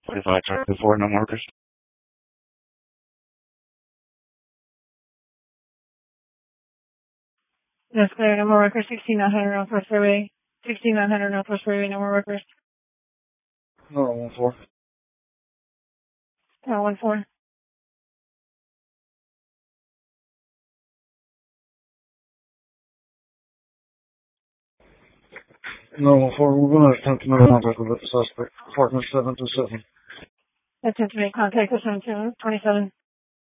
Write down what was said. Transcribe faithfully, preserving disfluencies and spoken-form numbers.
forty-five, track before, no markers. That's clear, no more workers, sixty-nine hundred Northwest Freeway. sixty-nine hundred Northwest Freeway, no more workers. No, one four. No, one four. No, one four, we're going to attempt to make contact with the suspect. Apartment seven two seven. Attempt to make contact with seven two twenty-seven.